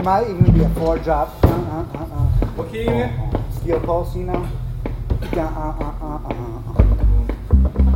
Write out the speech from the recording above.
might even be a 4-drop. What key are you in? Steel pulse, you know.